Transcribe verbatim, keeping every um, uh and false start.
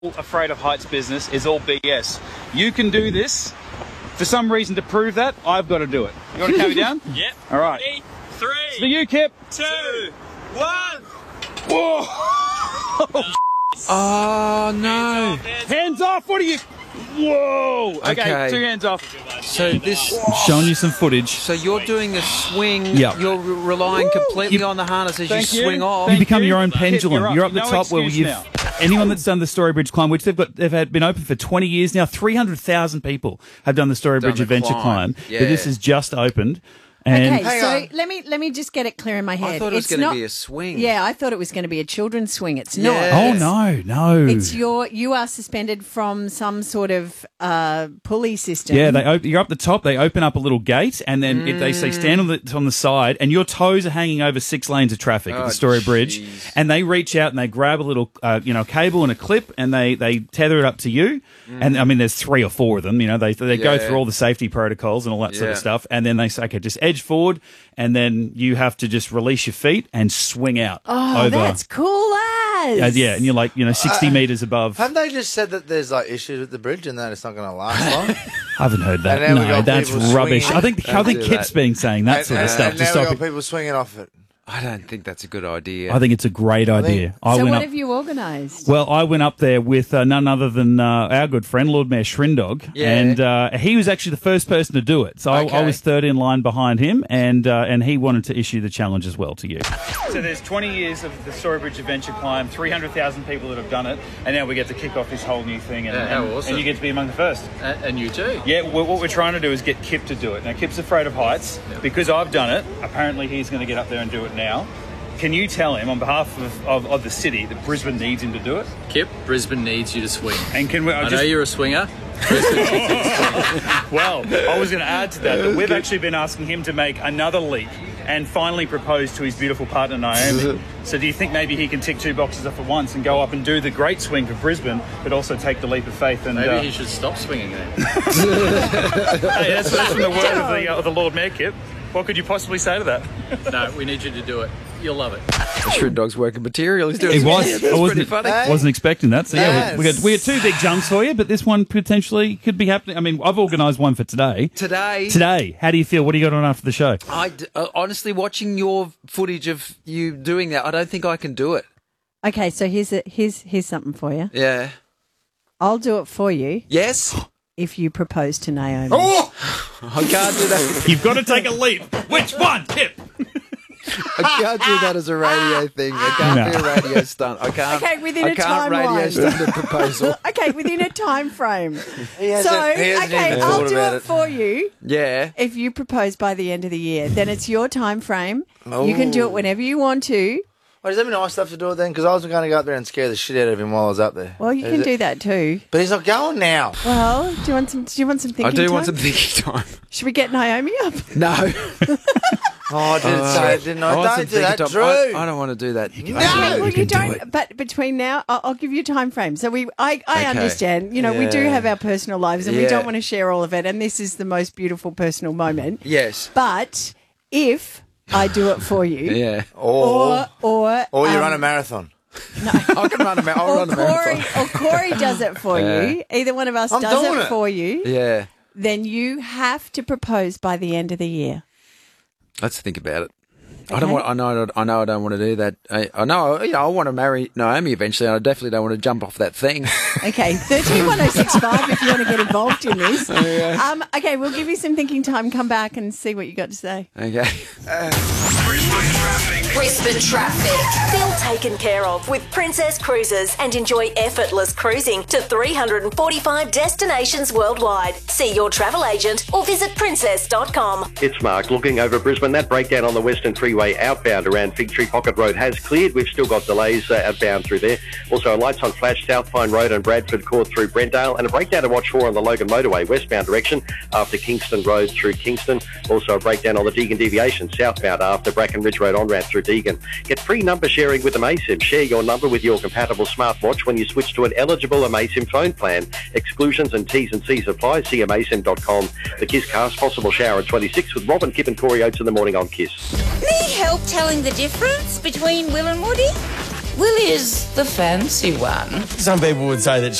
afraid of heights business is all B S. You can do this. For some reason, to prove that, I've got to do it. You want to count me down? Yep. All right. Three, three for you, Kip. Two, one. Whoa! Oh no! Hands off! What are you? Whoa! Okay, Okay. two hands off. So this, Showing you some footage. so you're doing a swing. Yep. You're re- relying completely You- on the harness as you Thank you. swing off. You Thank become you. your own Kip, pendulum. you're up. You're up the No top where excuse you've now. anyone that's done the Storybridge climb, which they've got, they've had been open for twenty years now. Three hundred thousand people have done the Storybridge Done the Adventure climb. climb. Yeah. But this has just opened. And Okay, Hang so on. let me let me just get it clear in my head. I thought it was It's going to not- be a swing. Yeah, I thought it was going to be a children's swing. It's Yeah. not. oh no, no. It's your you are suspended from some sort of uh, pulley system. Yeah, they op- you're up the top. They open up a little gate, and then if they say stand on the on the side, and your toes are hanging over six lanes of traffic at Oh, the Story Bridge, jeez. and they reach out and they grab a little, uh, you know, cable and a clip, and they, they tether it up to you. And I mean, there's three or four of them. You know, they they go Yeah. through all the safety protocols and all that sort of Yeah. stuff, and then they say, okay, just edge forward, and then you have to just release your feet and swing out Oh, over. that's cool as. Uh, yeah, and you're like, you know, sixty meters above. I Haven't they just said that there's like issues with the bridge and that it's not going to last long? haven't heard that. And now we No, got that's people rubbish. swinging. I think I Don't think do Kit's that. been saying that and, sort of and- stuff and to now we stop got it. people swinging off it. I don't think that's a good idea. I think it's a great idea. I So went what up. have you organised? Well, I went up there with uh, none other than uh, our good friend, Lord Mayor Shrindog, Yeah. and uh, he was actually the first person to do it. So I, I Okay. was third in line behind him, and uh, and he wanted to issue the challenge as well to you. So there's twenty years of the Storybridge Adventure climb, three hundred thousand people that have done it, and now we get to kick off this whole new thing, and, Yeah, how and, awesome. and you get to be among the first. And, and you too. Yeah, well, what we're trying to do is get Kip to do it. Now, Kip's afraid of heights. Because I've done it, apparently he's going to get up there and do it now. Can you tell him on behalf of, of, of the city that Brisbane needs him to do it? Kip, Brisbane needs you to swing. And can we? I just, know you're a swinger. Well, I was going to add to that that we've actually been asking him to make another leap and finally propose to his beautiful partner Naomi. So do you think maybe he can tick two boxes off at once and go up and do the great swing for Brisbane, but also take the leap of faith? And Maybe uh, he should stop swinging then. hey, that's, that's from the word of the, uh, of the Lord Mayor, Kip. What could you possibly say to that? No, we need you to do it. You'll love it. Shrindog's working material. He's doing It was. That's I pretty wasn't, funny. Hey. wasn't expecting that. So yeah, we, we Yes. got we got two big jumps for you, but this one potentially could be happening. I mean, I've organised one for today. Today, Today, how do you feel? What do you got on after the show? I d- uh, honestly watching your footage of you doing that, I don't think I can do it. Okay, so here's a, here's here's something for you. Yeah. I'll do it for you Yes. if you propose to Naomi. Oh! I can't do that. You've got to take a leap. Which one, Kip? I can't do that as a radio thing. I can't No. be a radio stunt. I can't. Okay, within I a can't radio timeline. stunt a proposal. Okay, within a time frame. He hasn't, So, he hasn't okay, even I'll thought do about it it. for you Yeah. if you propose by the end of the year. Then it's your time frame. You can do it whenever you want to. Well, does that mean I have to do it then? Because I was going to go up there and scare the shit out of him while I was up there. Well, you Is can it- do that too. But he's not going now. Well, do you want some? Do you want some thinking I do time? want some thinking time. Should we get Naomi up? No. Oh, I didn't say it, didn't I? want some Don't do that, thinking Drew. time. I, I don't want to do that. No! well, you, can do don't. it. But between now, I'll, I'll give you a time frame. So we, I, I Okay. understand. You know, we do Yeah. have our personal lives, and we Yeah. don't want to share all of it. And this is the most beautiful personal moment. Yes. But if I do it for you, Yeah. Or, or or or you um, run a marathon. I can run a marathon. I'll or run a Corey, marathon. or Corey does it for Yeah. you. Either one of us I'm does doing it it. for you. Yeah. Then you have to propose by the end of the year. Let's think about it. I Okay. don't want. I know. I know. I don't want to do that. I, I know. You know. I want to marry Naomi eventually. And I definitely don't want to jump off that thing. Okay, thirteen one oh six five if you want to get involved in this. Um, okay, we'll give you some thinking time. Come back and see what you got to say. Okay. Brisbane traffic. Brisbane traffic. Feel taken care of with Princess Cruises and enjoy effortless cruising to three hundred forty-five destinations worldwide. See your travel agent or visit princess dot com. It's Mark looking over Brisbane. That breakdown on the Western Freeway outbound around Fig Tree Pocket Road has cleared. We've still got delays uh, outbound through there. Also, lights on flash South Pine Road and Bradford Court through Brentdale, and a breakdown to watch for on the Logan Motorway westbound direction after Kingston Road through Kingston. Also, a breakdown on the Deagon Deviation southbound after Bracken Ridge Road on-ramp through Deagon. Get free number sharing with Amasim. Share your number with your compatible smartwatch when you switch to an eligible Amasim phone plan. Exclusions and T's and C's apply. See amasim dot com. The Kiss Cast, possible shower at twenty-six with Robin, Kip and Corey Oates in the morning on Kiss. Need help telling the difference between Will and Woody? Lily's the fancy one. Some people would say that